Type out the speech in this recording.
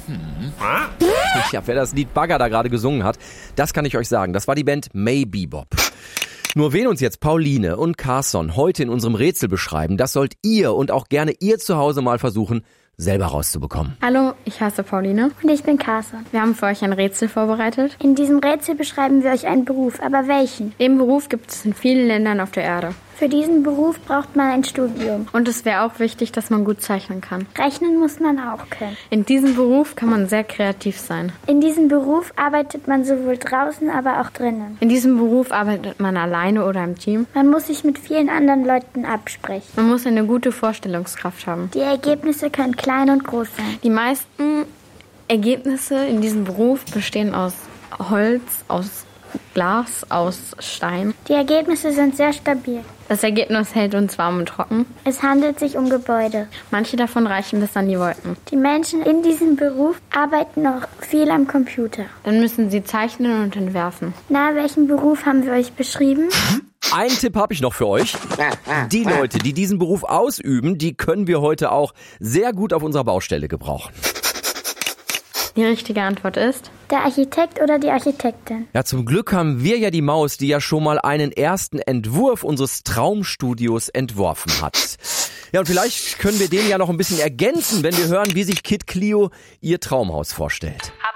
Ja, wer das Lied Bagger da gerade gesungen hat, das kann ich euch sagen. Das war die Band May Bebop. Nur wen uns jetzt Pauline und Carson heute in unserem Rätsel beschreiben, das sollt ihr und auch gerne ihr zu Hause mal versuchen, selber rauszubekommen. Hallo, ich heiße Pauline. Und ich bin Carson. Wir haben für euch ein Rätsel vorbereitet. In diesem Rätsel beschreiben wir euch einen Beruf, aber welchen? Den Beruf gibt es in vielen Ländern auf der Erde. Für diesen Beruf braucht man ein Studium. Und es wäre auch wichtig, dass man gut zeichnen kann. Rechnen muss man auch können. In diesem Beruf kann man sehr kreativ sein. In diesem Beruf arbeitet man sowohl draußen, aber auch drinnen. In diesem Beruf arbeitet man alleine oder im Team. Man muss sich mit vielen anderen Leuten absprechen. Man muss eine gute Vorstellungskraft haben. Die Ergebnisse können klein und groß sein. Die meisten Ergebnisse in diesem Beruf bestehen aus Holz, aus Glas, aus Stein. Die Ergebnisse sind sehr stabil. Das Ergebnis hält uns warm und trocken. Es handelt sich um Gebäude. Manche davon reichen bis an die Wolken. Die Menschen in diesem Beruf arbeiten noch viel am Computer. Dann müssen sie zeichnen und entwerfen. Na, welchen Beruf haben wir euch beschrieben? Einen Tipp habe ich noch für euch. Die Leute, die diesen Beruf ausüben, die können wir heute auch sehr gut auf unserer Baustelle gebrauchen. Die richtige Antwort ist... Der Architekt oder die Architektin. Ja, zum Glück haben wir ja die Maus, die ja schon mal einen ersten Entwurf unseres Traumstudios entworfen hat. Ja, und vielleicht können wir den ja noch ein bisschen ergänzen, wenn wir hören, wie sich Kid Clio ihr Traumhaus vorstellt.